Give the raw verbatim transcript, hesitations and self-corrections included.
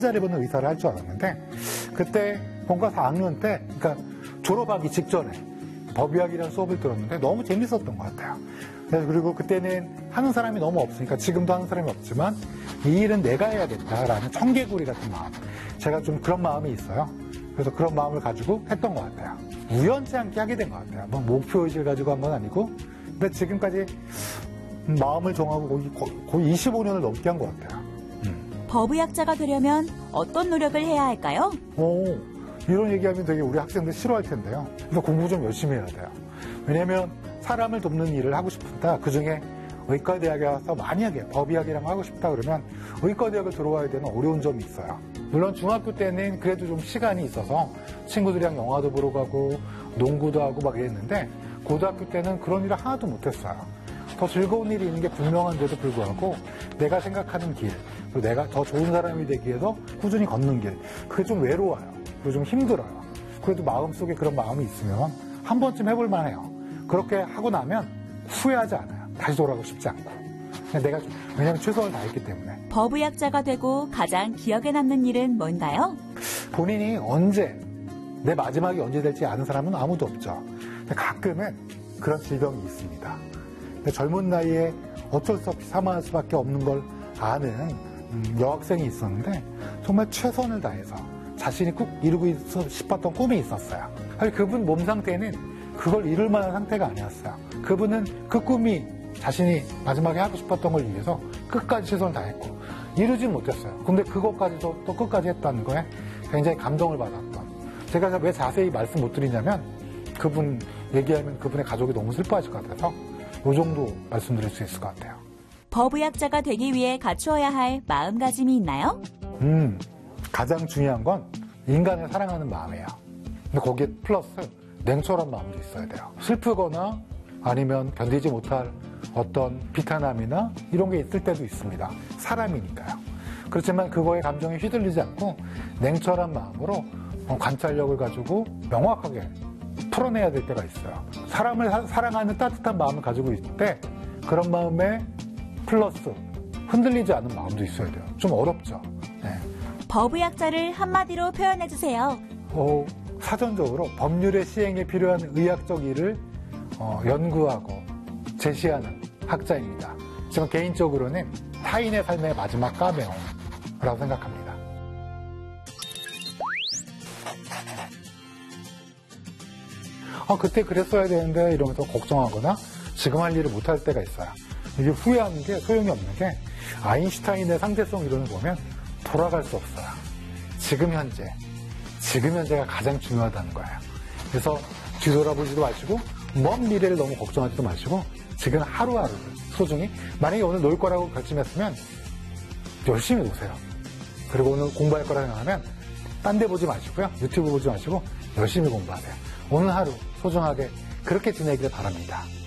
자리보는 의사를 할 줄 알았는데 그때 본과 사 학년 때 그러니까 졸업하기 직전에 법의학이라는 수업을 들었는데 너무 재밌었던 것 같아요. 그래서 그리고 그때는 하는 사람이 너무 없으니까 지금도 하는 사람이 없지만 이 일은 내가 해야겠다라는 청개구리 같은 마음, 제가 좀 그런 마음이 있어요. 그래서 그런 마음을 가지고 했던 것 같아요. 우연치 않게 하게 된 것 같아요. 뭐 목표의식을 가지고 한 건 아니고 근데 지금까지 마음을 정하고 거의, 거의 이십오 년을 넘게 한 것 같아요. 음. 법의학자가 되려면 어떤 노력을 해야 할까요? 오, 이런 얘기하면 되게 우리 학생들 싫어할 텐데요. 그래서 공부 좀 열심히 해야 돼요. 왜냐면 사람을 돕는 일을 하고 싶다. 그중에 의과대학에 와서 만약에 법의학이랑 하고 싶다 그러면 의과대학을 들어와야 되는 어려운 점이 있어요. 물론 중학교 때는 그래도 좀 시간이 있어서 친구들이랑 영화도 보러 가고 농구도 하고 막 이랬는데 고등학교 때는 그런 일을 하나도 못했어요. 더 즐거운 일이 있는 게 분명한데도 불구하고 내가 생각하는 길, 그리고 내가 더 좋은 사람이 되기 위해서 꾸준히 걷는 길, 그게 좀 외로워요. 그리고 좀 힘들어요. 그래도 마음속에 그런 마음이 있으면 한 번쯤 해볼 만해요. 그렇게 하고 나면 후회하지 않아요. 다시 돌아가고 싶지 않고. 그냥 내가 좀, 왜냐하면 최선을 다했기 때문에. 법의학자가 되고 가장 기억에 남는 일은 뭔가요? 본인이 언제, 내 마지막이 언제 될지 아는 사람은 아무도 없죠. 근데 가끔은 그런 질병이 있습니다. 근데 젊은 나이에 어쩔 수 없이 사망할 수밖에 없는 걸 아는 음, 여학생이 있었는데 정말 최선을 다해서 자신이 꼭 이루고 싶었던 꿈이 있었어요. 사실 그분 몸 상태는 그걸 이룰 만한 상태가 아니었어요. 그분은 그 꿈이 자신이 마지막에 하고 싶었던 걸 위해서 끝까지 최선을 다했고 이루진 못했어요. 근데 그것까지도 또 끝까지 했다는 거에 굉장히 감동을 받았던. 제가 왜 자세히 말씀 못 드리냐면 그분 얘기하면 그분의 가족이 너무 슬퍼하실 것 같아서 이 정도 말씀드릴 수 있을 것 같아요. 법의학자가 되기 위해 갖추어야 할 마음가짐이 있나요? 음, 가장 중요한 건 인간을 사랑하는 마음이에요. 근데 거기에 플러스 냉철한 마음도 있어야 돼요. 슬프거나 아니면 견디지 못할 어떤 비탄함이나 이런 게 있을 때도 있습니다. 사람이니까요. 그렇지만 그거에 감정에 휘둘리지 않고 냉철한 마음으로 관찰력을 가지고 명확하게 풀어내야 될 때가 있어요. 사람을 사, 사랑하는 따뜻한 마음을 가지고 있을 때 그런 마음에 플러스 흔들리지 않은 마음도 있어야 돼요. 좀 어렵죠. 네. 법의학자를 한마디로 표현해주세요. 어, 사전적으로 법률의 시행에 필요한 의학적 일을 어, 연구하고 제시하는 학자입니다. 저는 개인적으로는 타인의 삶의 마지막 까메오라고 생각합니다. 아, 그때 그랬어야 되는데 이러면서 걱정하거나 지금 할 일을 못할 때가 있어요. 이게 후회하는 게 소용이 없는 게 아인슈타인의 상대성 이론을 보면 돌아갈 수 없어요. 지금 현재, 지금 현재가 가장 중요하다는 거예요. 그래서 뒤돌아보지도 마시고 먼 미래를 너무 걱정하지도 마시고 지금 하루하루를 소중히 만약에 오늘 놀 거라고 결심했으면 열심히 노세요. 그리고 오늘 공부할 거라고 생각하면 딴 데 보지 마시고요. 유튜브 보지 마시고 열심히 공부하세요. 오늘 하루 소중하게 그렇게 지내기를 바랍니다.